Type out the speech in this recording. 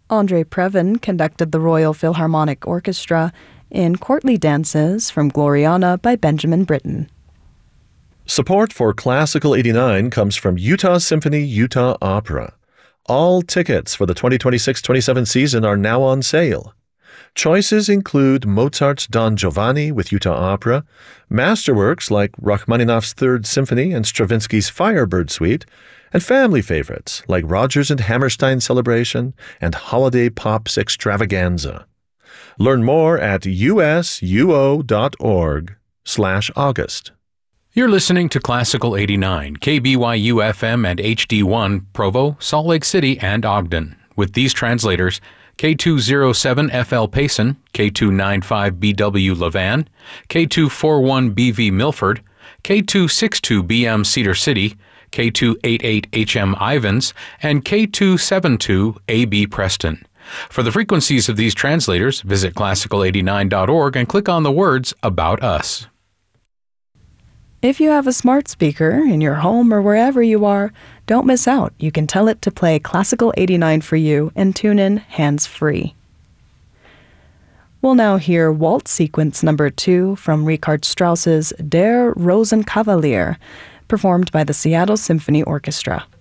Andre Previn conducted the Royal Philharmonic Orchestra in Courtly Dances from Gloriana by Benjamin Britten. Support for Classical 89 comes from Utah Symphony Utah Opera. All tickets for the 2026-27 season are now on sale. Choices include Mozart's Don Giovanni with Utah Opera, masterworks like Rachmaninoff's Third Symphony and Stravinsky's Firebird Suite, and family favorites like Rodgers and Hammerstein Celebration and Holiday Pops Extravaganza. Learn more at usuo.org/August. You're listening to Classical 89, KBYU FM and HD1, Provo, Salt Lake City, and Ogden, with these translators: K207FL Payson, K295BW Levan, K241BV Milford, K262BM Cedar City, K288HM Ivans, and K272AB Preston. For the frequencies of these translators, visit classical89.org and click on the words About Us. If you have a smart speaker in your home or wherever you are, don't miss out. You can tell it to play Classical 89 for you and tune in hands-free. We'll now hear Waltz Sequence Number 2 from Richard Strauss's Der Rosenkavalier, performed by the Seattle Symphony Orchestra.